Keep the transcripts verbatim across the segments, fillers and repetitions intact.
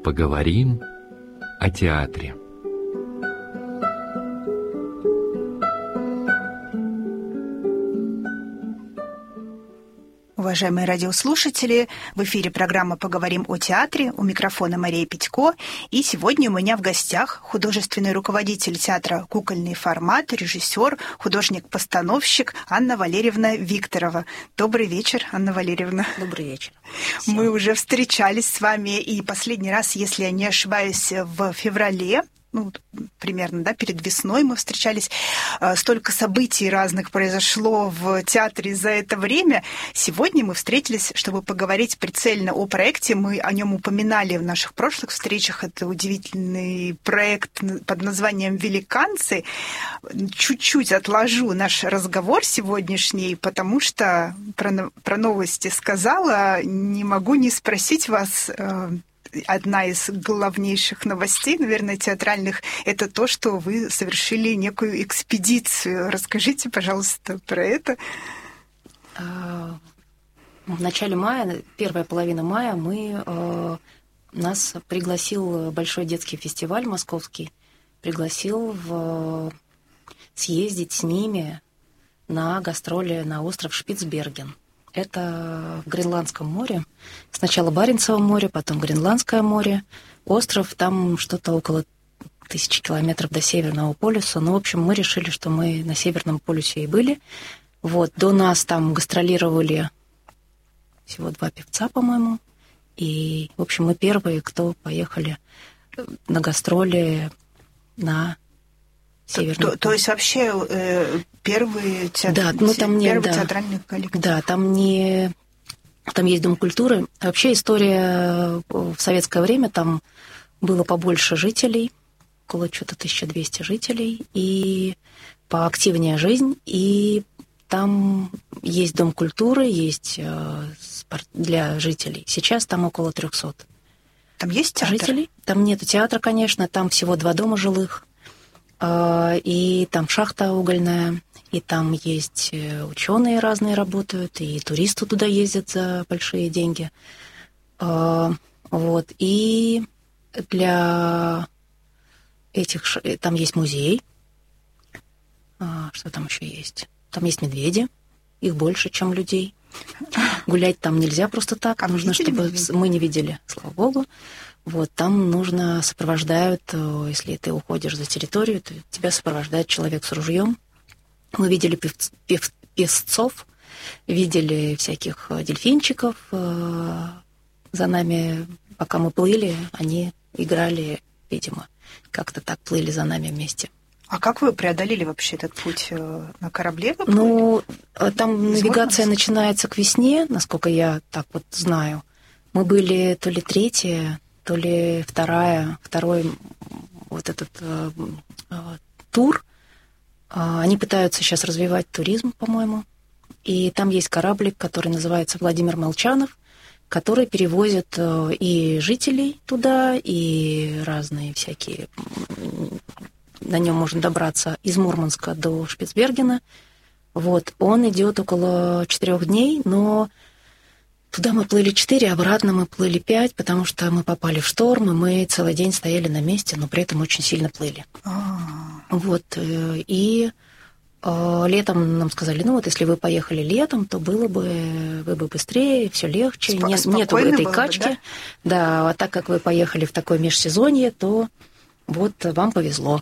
Поговорим о театре. Уважаемые радиослушатели, в эфире программа «Поговорим о театре». У микрофона Мария Петько. И сегодня у меня в гостях художественный руководитель театра «Кукольный формат», режиссер, художник-постановщик Анна Валерьевна Викторова. Добрый вечер, Анна Валерьевна. Добрый вечер. Всем. Мы уже встречались с вами, и последний раз, если я не ошибаюсь, в феврале. Ну, примерно, да, перед весной мы встречались. Столько событий разных произошло в театре за это время. Сегодня мы встретились, чтобы поговорить прицельно о проекте. Мы о нем упоминали в наших прошлых встречах. Это удивительный проект под названием «Великанцы». Чуть-чуть отложу наш разговор сегодняшний, потому что про, про новости сказала. Не могу не спросить вас... Одна из главнейших новостей, наверное, театральных, это то, что вы совершили некую экспедицию. Расскажите, пожалуйста, про это. В начале мая, первая половина мая, мы, нас пригласил Большой детский фестиваль московский, пригласил в, съездить с ними на гастроли на остров Шпицберген. Это в Гренландском море. Сначала Баренцево море, потом Гренландское море. Остров, там что-то около тысячи километров до Северного полюса. Ну, в общем, мы решили, что мы на Северном полюсе и были. Вот, до нас там гастролировали всего два певца, по-моему. И, в общем, мы первые, кто поехали на гастроли на Северный то, то есть вообще э, первые театр... да, ну, там нет, первый да. театральный коллектив. Да, там не... Там есть Дом культуры. Вообще история в советское время, там было побольше жителей, около что-то тысяча двести жителей, и поактивнее жизнь, и там есть Дом культуры, есть спорт для жителей. Сейчас там около трехсот. Там есть театр? Жителей. Там нету театра, конечно, там всего два дома жилых. И там шахта угольная, и там есть ученые разные работают, и туристы туда ездят за большие деньги. Вот. И для этих... Там есть музей. Что там еще есть? Там есть медведи. Их больше, чем людей. Гулять там нельзя просто так. А нужно, чтобы... Медведей? Мы не видели, слава богу. Вот, там нужно, сопровождают, если ты уходишь за территорию, то тебя сопровождает человек с ружьем. Мы видели пев, пев, певцов, видели всяких дельфинчиков. За нами, пока мы плыли, они играли, видимо, как-то так плыли за нами вместе. А как вы преодолели вообще этот путь на корабле? Ну, там навигация начинается к весне, насколько я так вот знаю. Мы были то ли третья, то ли вторая, второй вот этот э, э, тур. Э, они пытаются сейчас развивать туризм, по-моему. И там есть кораблик, который называется «Владимир Молчанов», который перевозит э, и жителей туда, и разные всякие... На нем можно добраться из Мурманска до Шпицбергена. Вот. Он идет около четырех дней, но... Туда мы плыли четыре, обратно мы плыли пять, потому что мы попали в шторм, и мы целый день стояли на месте, но при этом очень сильно плыли. А-а-а. Вот, и э, летом нам сказали, ну вот если вы поехали летом, то было бы, вы бы быстрее, все легче, Спо- нет, нету этой качки. Бы, да? Да, а так как вы поехали в такое межсезонье, то вот вам повезло.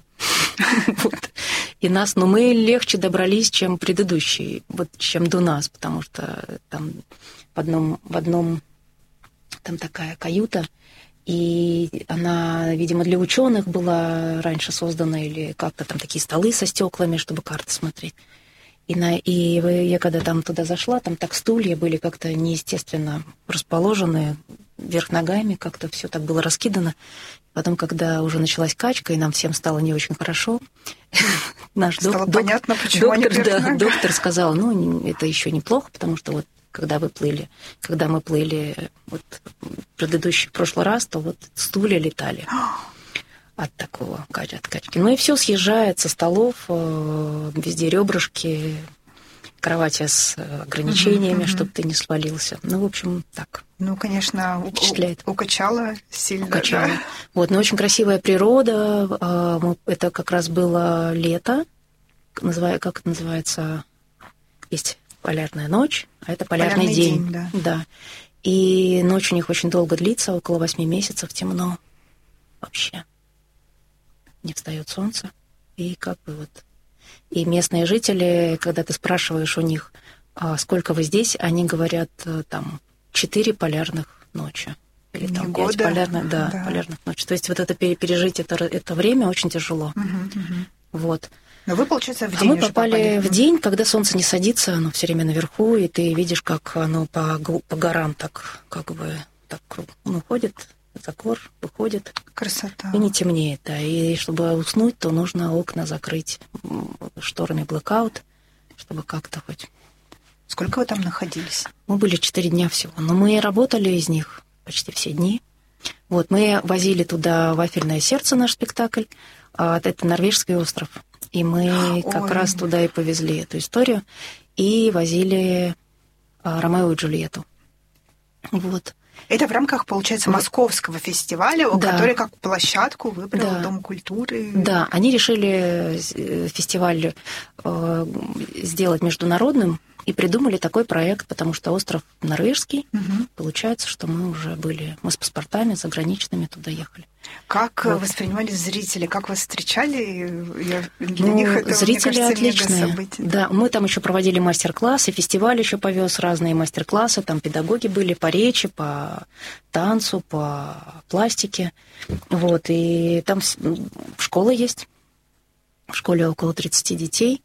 И нас, ну мы легче добрались, чем предыдущие, вот чем до нас, потому что там... В одном, в одном там такая каюта, и она, видимо, для ученых была раньше создана, или как-то там такие столы со стеклами, чтобы карты смотреть. И, на, и я когда там туда зашла, там так стулья были как-то неестественно расположены вверх ногами, как-то все так было раскидано. Потом, когда уже началась качка, и нам всем стало не очень хорошо, наш стало понятно, почему они вверх ногами. Доктор сказал, ну, это еще неплохо, потому что вот когда вы плыли, когда мы плыли вот предыдущий, в прошлый раз, то вот стулья летали от такого, от качки. Ну и все съезжает со столов, везде ребрышки, кровати с ограничениями, mm-hmm. чтобы ты не свалился. Ну, в общем, так. Ну, конечно, впечатляет. Укачало сильно. Укачало. Да. Вот, но очень красивая природа. Это как раз было лето. Называю, как это называется? Есть полярная ночь, а это полярный, полярный день. день да. да. И ночь у них очень долго длится, около восьми месяцев, темно вообще. Не встает солнце. И как бы вот... И местные жители, когда ты спрашиваешь у них, а сколько вы здесь, они говорят, там, четыре полярных ночи. Или там пять полярных, да, да. полярных ночи. То есть вот это пережить это, это время очень тяжело. Угу, угу. Вот. Но вы, получается, в день а мы попали, попали в день, когда солнце не садится, оно все время наверху, и ты видишь, как оно по, по горам так, как бы, так, ну, ходит, за гор выходит. Красота. И не темнеет, да. И чтобы уснуть, то нужно окна закрыть шторами blackout, чтобы как-то хоть... Сколько вы там находились? Мы были четыре дня всего, но мы работали из них почти все дни. Вот, мы возили туда «Вафельное сердце», наш спектакль, это норвежский остров. И мы Ой. как раз туда и повезли эту историю, и возили «Ромео и Джульетту». Вот. Это в рамках, получается, московского фестиваля, да. который как площадку выбрал да. Дом культуры. Да, они решили фестиваль э, сделать международным и придумали такой проект, потому что остров норвежский. Угу. Получается, что мы уже были, мы с паспортами заграничными туда ехали. Как вот. воспринимали зрители? Как вас встречали? Я, для ну, них это, зрители мне кажется, отличные. мега-событие. Да, мы там еще проводили мастер-классы, фестиваль еще повез разные мастер-классы, там педагоги были по речи, по танцу, по пластике. Вот, и там школа есть. В школе около тридцати детей.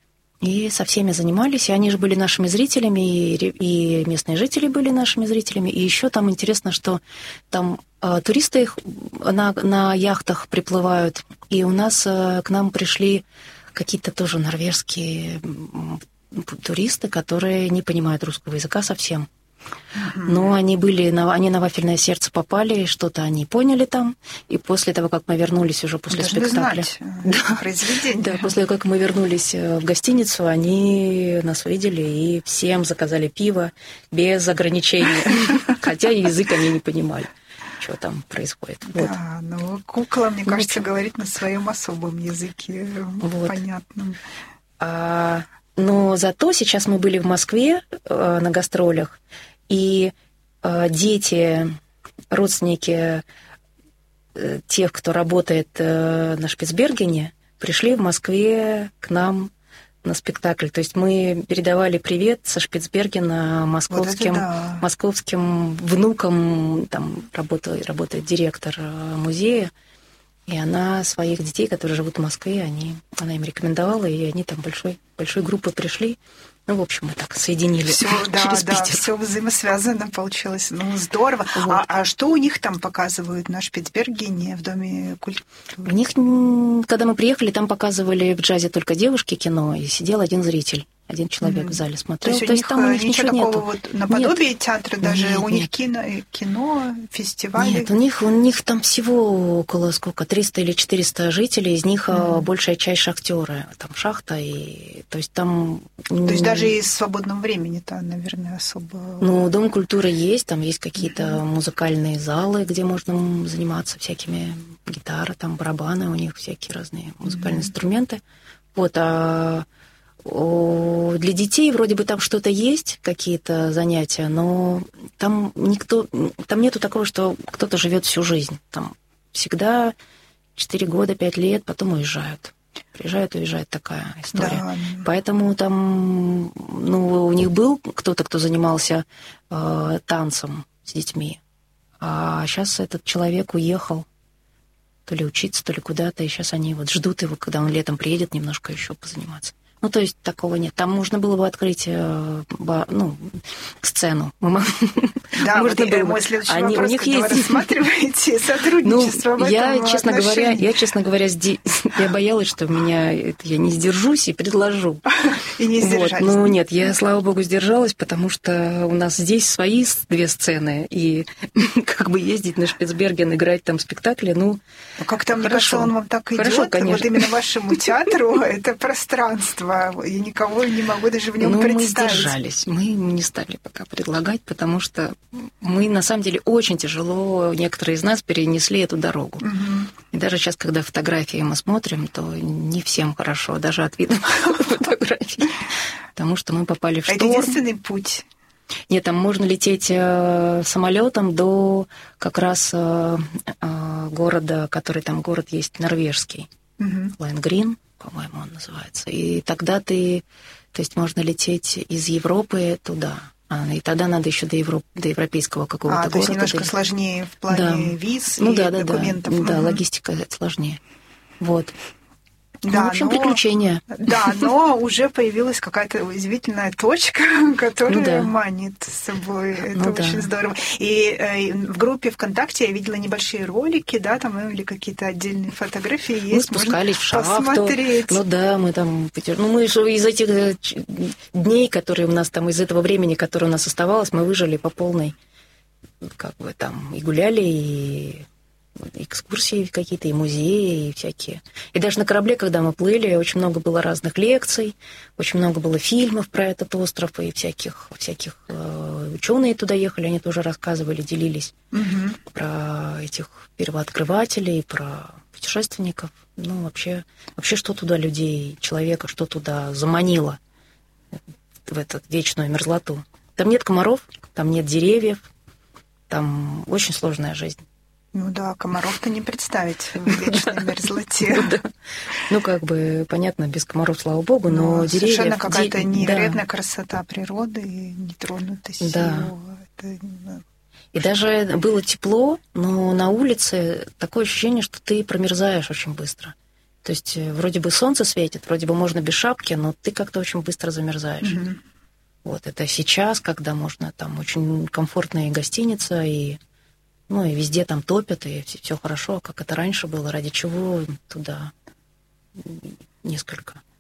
И со всеми занимались, и они же были нашими зрителями, и, и местные жители были нашими зрителями. И еще там интересно, что там э, туристы их на, на яхтах приплывают, и у нас э, к нам пришли какие-то тоже норвежские туристы, которые не понимают русского языка совсем. Но они были, на, они на «Вафельное сердце» попали, что-то они поняли там, и после того, как мы вернулись уже после Должны спектакля... знать да, произведение. Да, после того, как мы вернулись в гостиницу, они нас видели и всем заказали пиво без ограничений, хотя язык они не понимали, что там происходит. Да, ну кукла, мне кажется, говорит на своем особом языке, понятном. Но зато сейчас мы были в Москве э, на гастролях, и э, дети, родственники э, тех, кто работает э, на Шпицбергене, пришли в Москве к нам на спектакль. То есть мы передавали привет со Шпицбергена московским, вот да. московским внукам. Там работает, работает директор музея. И она своих детей, которые живут в Москве, они, она им рекомендовала, и они там большой, большой группой пришли. Ну, в общем, мы так соединили всё, да, через да, Питер. Все взаимосвязано получилось. Ну, здорово. Вот. А, а что у них там показывают на Шпицбергене в Доме культуры? У них, когда мы приехали, там показывали в джазе только девушки кино, и сидел один зритель. Один человек mm-hmm. в зале смотрел. То есть, То у есть них там у них ничего ничего такого нету. Вот наподобие нет. театра даже? Нет, у них нет. кино, кино, фестивали? Нет, у них, у них там всего около сколько, триста или четыреста жителей, из них mm-hmm. большая часть шахтеры. Там шахта, и то есть там... То есть даже и в свободном времени-то, наверное, особо... Ну, Дом культуры есть, там есть какие-то mm-hmm. музыкальные залы, где можно заниматься всякими гитары, там барабаны, у них всякие разные музыкальные mm-hmm. инструменты. Вот, а... Для детей вроде бы там что-то есть, какие-то занятия, но там никто, там нету такого, что кто-то живет всю жизнь. Там всегда четыре года, пять лет, потом уезжают. Приезжают, уезжают, такая история. Да. Поэтому там, ну, у них был кто-то, кто занимался э, танцем с детьми, а сейчас этот человек уехал то ли учиться, то ли куда-то, и сейчас они вот ждут его, когда он летом приедет, немножко еще позаниматься. Ну, то есть такого нет. Там можно было бы открыть э, ба, ну, сцену. Да, вот мой следующий Они, вопрос, у них когда есть... вы рассматриваете сотрудничество ну, в я, этом честно говоря, отношении. Я, честно говоря, я боялась, что меня, это, я не сдержусь и предложу. И не сдержались. Вот. Ну, нет, я, слава богу, сдержалась, потому что у нас здесь свои две сцены, и как бы ездить на Шпицберген, играть там спектакли, ну, как-то, мне кажется, он вам так идет, вот именно вашему театру, это пространство. острова. Я никого не могу даже в нем ну, представить. Мы сдержались. Мы не стали пока предлагать, потому что мы, на самом деле, очень тяжело, некоторые из нас перенесли эту дорогу. Угу. И даже сейчас, когда фотографии мы смотрим, то не всем хорошо, даже от вида фотографий. Потому что мы попали в шторм. Это единственный путь? Нет, там можно лететь самолетом до как раз города, который там город есть норвежский. Угу. Лайнгрин, по-моему, он называется. И тогда ты, то есть можно лететь из Европы туда. А, и тогда надо еще до, Европ... до европейского какого-то а, города. То есть немножко до... сложнее в плане да. виз ну, и да, да, документов. Да, угу. да, логистика сложнее. Вот. Да, ну, в общем, но, приключения. Да, но уже появилась какая-то удивительная точка, которая ну, да. манит с собой. Это ну, очень да. здорово. И э, в группе ВКонтакте я видела небольшие ролики, да, там или какие-то отдельные фотографии есть. Мы спускались Можно в шахту. Посмотреть. Ну да, мы там... Ну, мы из этих дней, которые у нас там, из этого времени, которое у нас оставалось, мы выжили по полной. Как бы там и гуляли, и... экскурсии какие-то, и музеи, и всякие. И даже на корабле, когда мы плыли, очень много было разных лекций, очень много было фильмов про этот остров, и всяких, всяких э, ученые туда ехали, они тоже рассказывали, делились угу. про этих первооткрывателей, про путешественников. Ну, вообще, вообще, что туда людей, человека, что туда заманило в эту вечную мерзлоту. Там нет комаров, там нет деревьев, там очень сложная жизнь. Ну да, комаров-то не представить в вечной мерзлоте. Ну, как бы, понятно, без комаров, слава богу, но деревья... Совершенно какая-то невероятная красота природы и нетронутость. Да. И даже было тепло, но на улице такое ощущение, что ты промерзаешь очень быстро. То есть вроде бы солнце светит, вроде бы можно без шапки, но ты как-то очень быстро замерзаешь. Вот, это сейчас, когда можно, там очень комфортная гостиница, и... Ну, и везде там топят, и все хорошо. Как это раньше было, ради чего туда несколько